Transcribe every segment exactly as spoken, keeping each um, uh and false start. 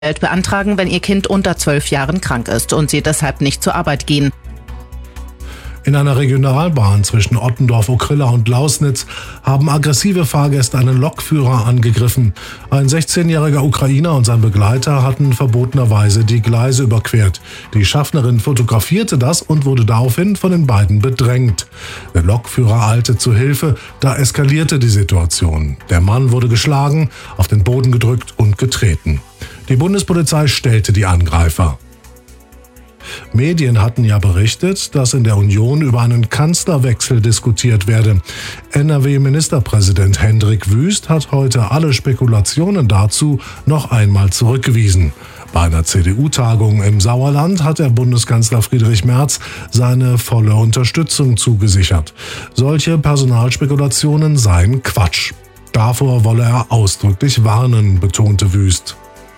Geld beantragen, wenn ihr Kind unter zwölf Jahren krank ist und sie deshalb nicht zur Arbeit gehen. In einer Regionalbahn zwischen Ottendorf-Okrilla und Lausnitz haben aggressive Fahrgäste einen Lokführer angegriffen. Ein sechzehnjähriger Ukrainer und sein Begleiter hatten verbotenerweise die Gleise überquert. Die Schaffnerin fotografierte das und wurde daraufhin von den beiden bedrängt. Der Lokführer eilte zu Hilfe, da eskalierte die Situation. Der Mann wurde geschlagen, auf den Boden gedrückt und getreten. Die Bundespolizei stellte die Angreifer. Medien hatten ja berichtet, dass in der Union über einen Kanzlerwechsel diskutiert werde. N R W-Ministerpräsident Hendrik Wüst hat heute alle Spekulationen dazu noch einmal zurückgewiesen. Bei einer C D U-Tagung im Sauerland hat der Bundeskanzler Friedrich Merz seine volle Unterstützung zugesichert. Solche Personalspekulationen seien Quatsch. Davor wolle er ausdrücklich warnen, betonte Wüst.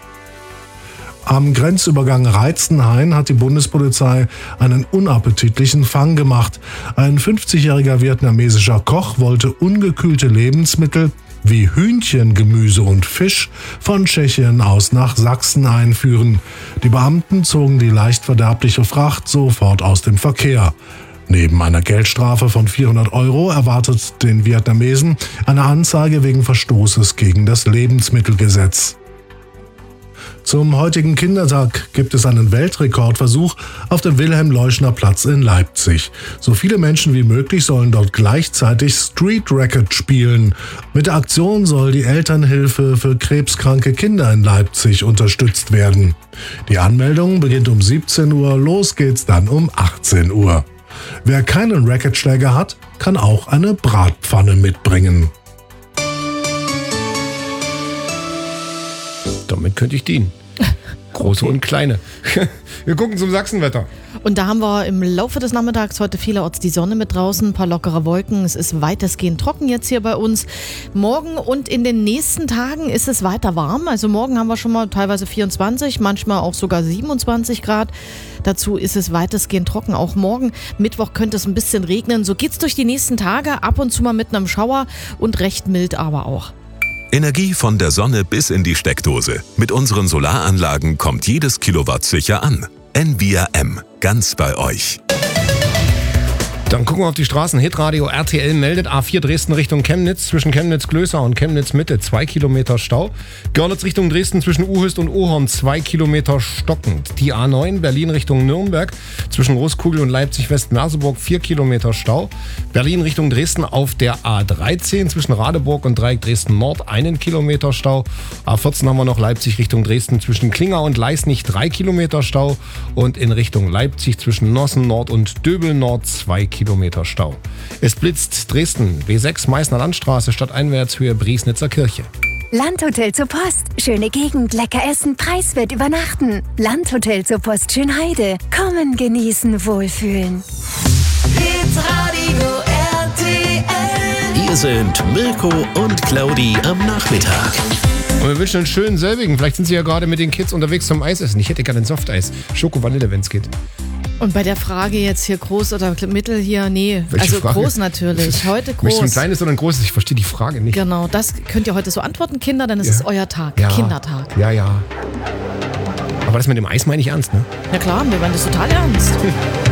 Am Grenzübergang Reitzenhain hat die Bundespolizei einen unappetitlichen Fang gemacht. Ein fünfzigjähriger vietnamesischer Koch wollte ungekühlte Lebensmittel wie Hühnchen, Gemüse und Fisch von Tschechien aus nach Sachsen einführen. Die Beamten zogen die leicht verderbliche Fracht sofort aus dem Verkehr. Neben einer Geldstrafe von vierhundert Euro erwartet den Vietnamesen eine Anzeige wegen Verstoßes gegen das Lebensmittelgesetz. Zum heutigen Kindertag gibt es einen Weltrekordversuch auf dem Wilhelm-Leuschner-Platz in Leipzig. So viele Menschen wie möglich sollen dort gleichzeitig Street Racket spielen. Mit der Aktion soll die Elternhilfe für krebskranke Kinder in Leipzig unterstützt werden. Die Anmeldung beginnt um siebzehn Uhr, los geht's dann um achtzehn Uhr. Wer keinen Racketschläger hat, kann auch eine Bratpfanne mitbringen. Damit könnte ich dienen. Große und kleine. Wir gucken zum Sachsenwetter. Und da haben wir im Laufe des Nachmittags heute vielerorts die Sonne mit draußen, ein paar lockere Wolken. Es ist weitestgehend trocken jetzt hier bei uns. Morgen und in den nächsten Tagen ist es weiter warm. Also morgen haben wir schon mal teilweise vierundzwanzig, manchmal auch sogar siebenundzwanzig Grad. Dazu ist es weitestgehend trocken. Auch morgen, Mittwoch, könnte es ein bisschen regnen. So geht's durch die nächsten Tage, ab und zu mal mit einem Schauer und recht mild aber auch. Energie von der Sonne bis in die Steckdose. Mit unseren Solaranlagen kommt jedes Kilowatt sicher an. N V I A M, ganz bei euch. Dann gucken wir auf die Straßen. Hitradio R T L meldet A vier Dresden Richtung Chemnitz, zwischen Chemnitz-Glößer und Chemnitz-Mitte zwei Kilometer Stau. Görlitz Richtung Dresden zwischen Uhöst und Ohorn zwei Kilometer stockend. Die A neun Berlin Richtung Nürnberg zwischen Großkugel und Leipzig-West-Merseburg vier Kilometer Stau. Berlin Richtung Dresden auf der A dreizehn zwischen Radeburg und Dreieck Dresden Nord einen Kilometer Stau. A vierzehn haben wir noch Leipzig Richtung Dresden zwischen Klinger und Leisnig drei Kilometer Stau. Und in Richtung Leipzig zwischen Nossen Nord und Döbel Nord zwei Kilometer Stau. Es blitzt Dresden, B sechs Meißner Landstraße, Stadteinwärtshöhe Briesnitzer Kirche. Landhotel zur Post. Schöne Gegend, lecker essen, preiswert übernachten. Landhotel zur Post Schönheide. Kommen, genießen, wohlfühlen. Hitradio R T L. Hier sind Mirko und Claudi am Nachmittag. Und wir wünschen einen schönen selbigen. Vielleicht sind Sie ja gerade mit den Kids unterwegs zum Eisessen. Ich hätte gerne ein Softeis. Schoko-Vanille, wenn es geht. Und bei der Frage jetzt hier groß oder mittel hier, nee, Welche also Frage? Groß natürlich, heute groß. Möchtest du ein kleines oder ein großes? Ich verstehe die Frage nicht. Genau, das könnt ihr heute so antworten, Kinder, dann ist Ja. es euer Tag, Ja. Kindertag. Ja, ja. Aber das mit dem Eis meine ich ernst, ne? Na klar, wir meinen das total ernst.